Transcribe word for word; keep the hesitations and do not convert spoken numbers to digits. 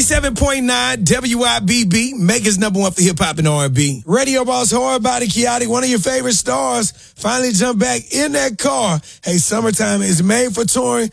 ninety-seven point nine W I B B, Megan's number one for hip-hop and R and B. Radio boss, hard body, Kiati, one of your favorite stars, finally jumped back in that car. Hey, summertime is made for touring.